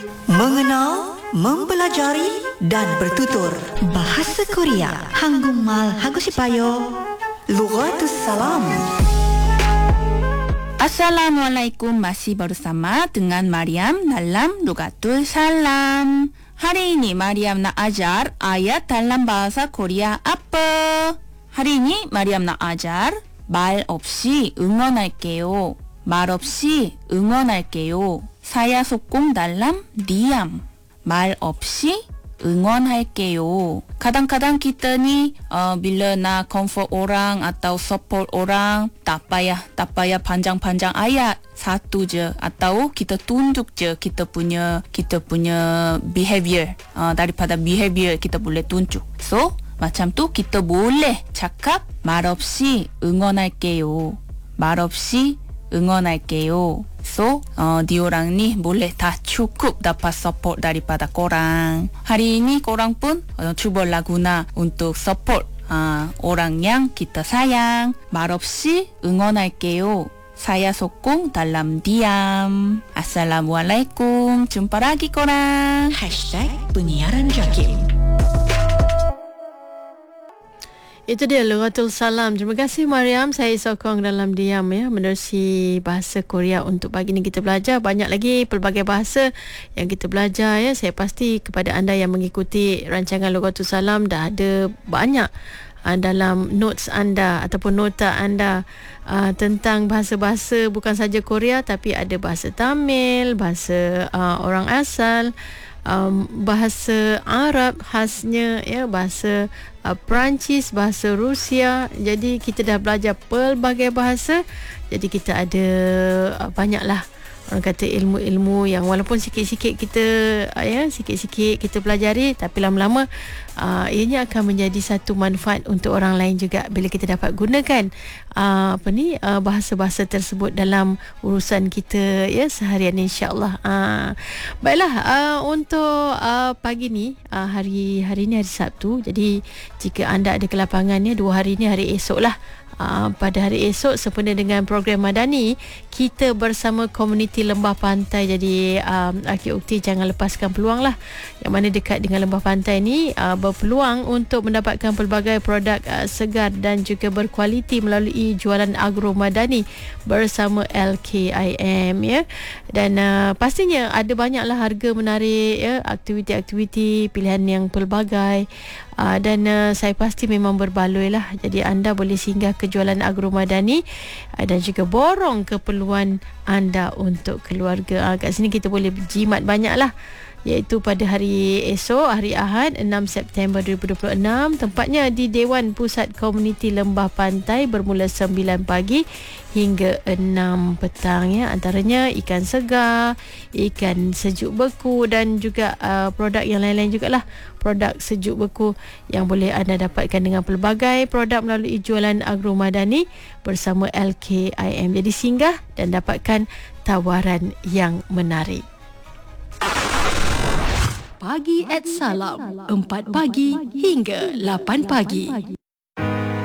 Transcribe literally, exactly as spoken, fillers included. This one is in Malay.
Mengenal, mempelajari dan bertutur bahasa Korea. Hanggungmal Hagusipayo, Lughatus Salam. Assalamualaikum, masih bersama dengan Mariam dalam Lughatul Salam. Hari ini Mariam nak ajar ayat dalam bahasa Korea apa? Hari ini Mariam nak ajar 말 없이 응원할게요. 말 없이 응원할게요. saya sokong dalam diam. 말 없이 응원할게요. Kadang-kadang kita ni uh, bila nak comfort orang atau support orang, tak payah tak payah panjang-panjang ayat, satu je, atau kita tunjuk je kita punya kita punya behavior. Uh, daripada behavior kita boleh tunjuk. So macam tu kita boleh cakap 말 없이 응원할게요. 말 없이 응원할게요. So, uh, diorang ni boleh dah cukup dapat support daripada korang. Hari ini korang pun uh, cubalah guna untuk support uh, orang yang kita sayang. 말 없이 응원할게요. saya sokong dalam diam. Assalamualaikum. Jumpa lagi korang. Hashtag Penyiaran Jakim. Itu dia Lughatul Salam. Terima kasih Mariam. Saya sokong dalam diam ya, menerusi bahasa Korea untuk pagi ni kita belajar. Banyak lagi pelbagai bahasa yang kita belajar ya. Saya pasti kepada anda yang mengikuti rancangan Lughatul Salam dah ada banyak uh, dalam notes anda ataupun nota anda uh, tentang bahasa-bahasa bukan saja Korea, tapi ada bahasa Tamil, bahasa uh, orang asal, Um, bahasa Arab khasnya ya, bahasa uh, Perancis, bahasa Rusia. Jadi kita dah belajar pelbagai bahasa. Jadi kita ada uh, banyaklah orang kata ilmu-ilmu yang walaupun sikit-sikit kita uh, ya sikit-sikit kita pelajari, tapi lama-lama uh, ianya akan menjadi satu manfaat untuk orang lain juga bila kita dapat gunakan uh, apa ni uh, bahasa-bahasa tersebut dalam urusan kita ya seharian, insya-Allah. Uh, baiklah, uh, untuk uh, pagi ni uh, hari hari ni hari Sabtu. Jadi jika anda ada kelapangan ya, dua hari ni hari esoklah. Uh, pada hari esok sempena dengan program Madani, kita bersama komuniti Lembah Pantai. Jadi um, Akhi Ukti jangan lepaskan peluang lah. Yang mana dekat dengan Lembah Pantai ni uh, berpeluang untuk mendapatkan pelbagai produk uh, segar dan juga berkualiti melalui jualan Agro Madani bersama L K I M ya. Dan uh, pastinya ada banyaklah harga menarik ya, aktiviti-aktiviti pilihan yang pelbagai. Uh, dan uh, saya pasti memang berbaloi lah. Jadi anda boleh singgah ke jualan Agro Madani uh, dan juga borong keperluan anda untuk keluarga. Uh, kat sini kita boleh jimat banyak lah, iaitu pada hari esok, hari Ahad enam September dua ribu dua puluh enam. Tempatnya di Dewan Pusat Komuniti Lembah Pantai bermula sembilan pagi hingga enam petang ya. Antaranya ikan segar, ikan sejuk beku dan juga uh, produk yang lain-lain jugalah. Produk sejuk beku yang boleh anda dapatkan dengan pelbagai produk melalui jualan Agro Madani bersama L K I M. Jadi singgah dan dapatkan tawaran yang menarik. Pagi at Salam, empat pagi hingga lapan pagi.